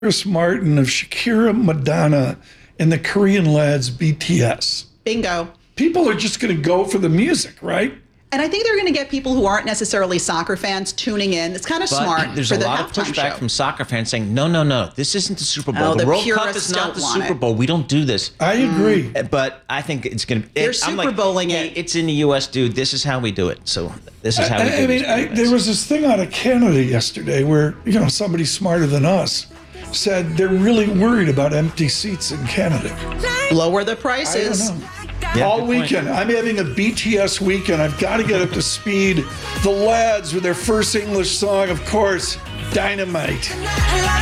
Chris Martin of Shakira, Madonna, and the Korean lads BTS. Bingo. People are just going to go for the music, right? And I think they're going to get people who aren't necessarily soccer fans tuning in. It's kind of smart There's for a the lot of halftime pushback show. from soccer fans saying, no, this isn't the Super Bowl. Oh, the the World Cup purists is not don't the want Super it. Bowl. We don't do this. I agree. But I think it's going to... They're Super Bowling it. It's in the U.S., dude. This is how we do it. So this is how we do it. There was this thing out of Canada yesterday where, somebody smarter than us said they're really worried about empty seats in Canada. Lower the I prices. don't know. Yeah, All good point. weekend. I'm having a BTS weekend. I've got to get up to speed. The lads with their first English song, of course, Dynamite.